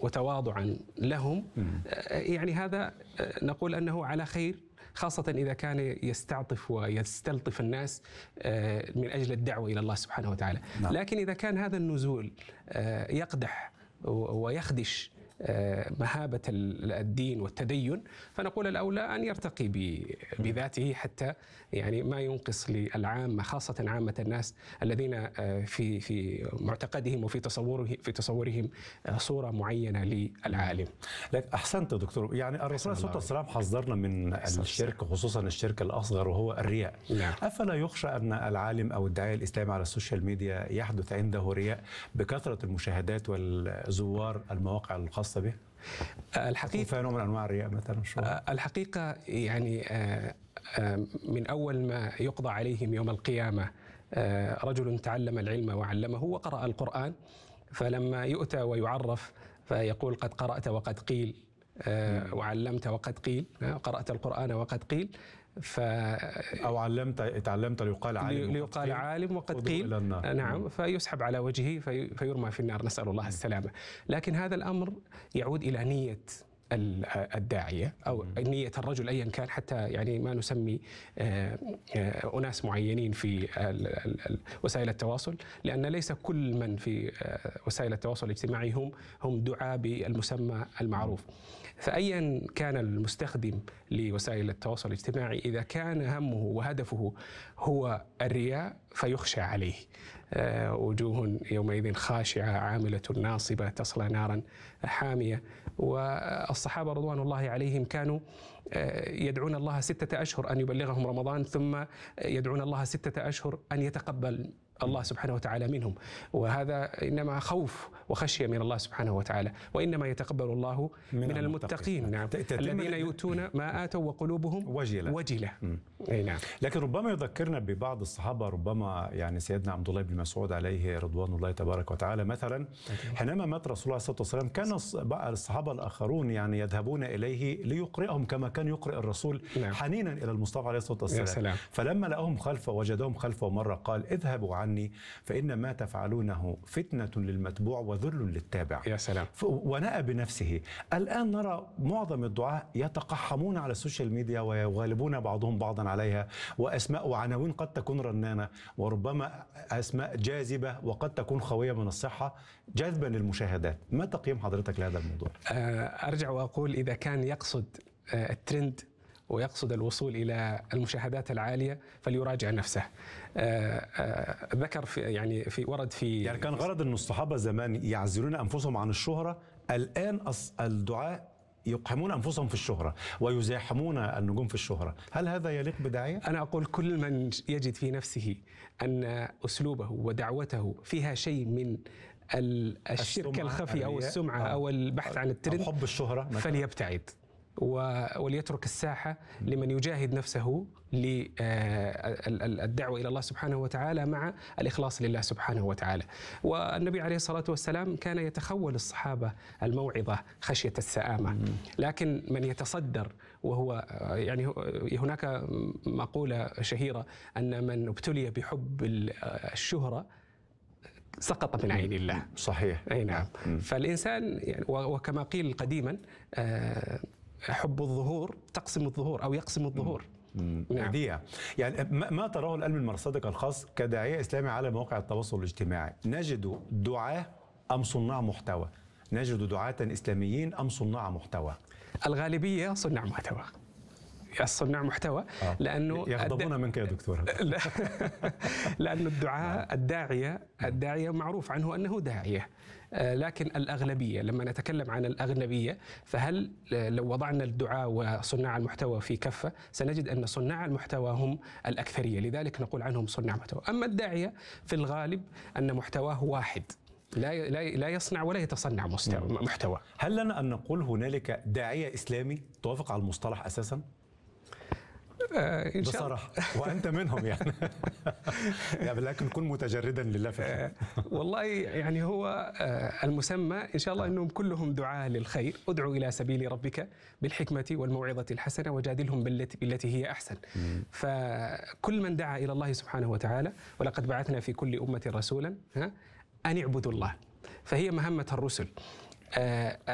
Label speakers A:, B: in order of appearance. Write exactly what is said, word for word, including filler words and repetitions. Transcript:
A: وتواضعا لهم، يعني هذا نقول أنه على خير، خاصة إذا كان يستعطف ويستلطف الناس من أجل الدعوة إلى الله سبحانه وتعالى. نعم. لكن إذا كان هذا النزول يقدح ويخدش مهابة الدين والتدين، فنقول الأولى أن يرتقي بذاته حتى يعني ما ينقص للعامة، خاصة عامة الناس الذين في في معتقدهم وفي تصوره في تصورهم صورة معينة للعالم.
B: لك أحسنت دكتور. يعني الرسول صلى الله عليه وسلم حذرنا من الشرك، خصوصا الشرك الأصغر وهو الرياء. نعم. أفلا يخشى أن العالم أو الداعية الإسلامي على السوشيال ميديا يحدث عنده رياء بكثرة المشاهدات والزوار المواقع الخاصة به؟
A: الحقيقة
B: فيها نوع من أنواع الرياء مثلا شو؟
A: الحقيقة يعني من أول ما يقضى عليهم يوم القيامة رجل تعلم العلم وعلمه وقرأ القرآن، فلما يؤتى ويعرف فيقول قد قرأت وقد قيل وعلمت وقد قيل، قرأت القرآن وقد قيل، ف
B: أو علمت تعلمت ليقال عالم
A: ليقال عالم وقد قيل. نعم. فيسحب على وجهه في فيرمى في النار، نسأل الله السلامة. لكن هذا الأمر يعود إلى نية الداعية أو نية الرجل أيا كان، حتى يعني ما نسمي أناس معينين في وسائل التواصل، لأن ليس كل من في وسائل التواصل الاجتماعي هم هم دعاة بالمسمى المعروف. فأيا كان المستخدم لوسائل التواصل الاجتماعي، إذا كان همه وهدفه هو الرياء فيخشى عليه. وجوه يومئذ خاشعة عاملة ناصبة تصلى نارا حامية. والصحابة رضوان الله عليهم كانوا يدعون الله ستة أشهر أن يبلغهم رمضان، ثم يدعون الله ستة أشهر أن يتقبل الله سبحانه وتعالى منهم، وهذا إنما خوف وخشية من الله سبحانه وتعالى، وإنما يتقبل الله من, من المتقين. نعم. الذين يؤتون ما آتوا وقلوبهم وجلة, وجلة. أي نعم.
B: لكن ربما يذكرنا ببعض الصحابة، ربما يعني سيدنا عبد الله بن مسعود عليه رضوان الله تبارك وتعالى مثلا، حينما مات رسول الله صلى الله عليه وسلم كان الصحابة الآخرون يعني يذهبون إليه ليقرئهم كما كان يقرئ الرسول. نعم. حنينا إلى المصطفى عليه الصلاة والسلام. فلما لقاهم خلفه وجدهم خلفه مرة قال اذهبوا عني فإن ما تفعلونه فتنة للمتبوع وذل للتابع.
A: يا سلام.
B: ونأى بنفسه. الآن نرى معظم الدعاة يتقحمون على السوشيال ميديا ويغالبون بعضهم بعضا عليها، وأسماء وعناوين قد تكون رنانة، وربما أسماء جاذبة وقد تكون خاوية من الصحة جذبا للمشاهدات. ما تقييم حضرتك لهذا الموضوع؟
A: أرجع وأقول إذا كان يقصد الترند ويقصد الوصول إلى المشاهدات العالية فليراجع نفسه. آآ آآ ذكر في يعني في ورد في
B: يعني كان غرض أن الصحابة زمان يعزلون أنفسهم عن الشهرة، الآن الدعاء يقحمون أنفسهم في الشهرة ويزاحمون النجوم في الشهرة. هل هذا يليق بداعية؟
A: أنا أقول كل من يجد في نفسه أن أسلوبه ودعوته فيها شيء من الشرك الخفي أو السمعة آه. أو البحث عن الترند
B: أو حب الشهرة مثلا،
A: فليبتعد وليترك الساحة لمن يجاهد نفسه للدعوة إلى الله سبحانه وتعالى مع الإخلاص لله سبحانه وتعالى. والنبي عليه الصلاة والسلام كان يتخول الصحابة الموعظة خشية السآمة، لكن من يتصدر وهو يعني هناك مقولة شهيرة أن من ابتلي بحب الشهرة سقط من عين الله.
B: صحيح.
A: أي نعم. فالإنسان يعني وكما قيل قديما حب الظهور تقسم الظهور أو يقسم الظهور.
B: نعم. دي يعني ما تراه الآن من مرصدك الخاص كداعية إسلامي على مواقع التواصل الاجتماعي، نجد دعاة أم صناع محتوى؟ نجد دعاة إسلاميين أم صناع محتوى؟
A: الغالبية صناع محتوى. الصناع محتوى آه. لأنه
B: يغضبون منك يا دكتور.
A: لأن الدعاء الداعية الداعية معروف عنه أنه داعية، لكن الأغلبية لما نتكلم عن الأغلبية فهل لو وضعنا الدعاء وصناع المحتوى في كفة سنجد أن صناع المحتوى هم الأكثرية، لذلك نقول عنهم صناع محتوى. أما الداعية في الغالب أن محتواه واحد، لا لا يصنع ولا يتصنع محتوى.
B: هل لنا أن نقول هنالك داعية إسلامي توافق على المصطلح أساساً؟
A: آه إن شاء
B: بصراحة وأنت منهم يعني. يعني لكن كن متجردا لله في
A: آه والله يعني هو آه المسمى إن شاء الله أنهم كلهم دعاة للخير. ادعو إلى سبيل ربك بالحكمة والموعظة الحسنة وجادلهم بالتي, بالتي هي أحسن. فكل من دعا إلى الله سبحانه وتعالى، ولقد بعثنا في كل أمة رسولا أن اعبدوا الله، فهي مهمة الرسل. آه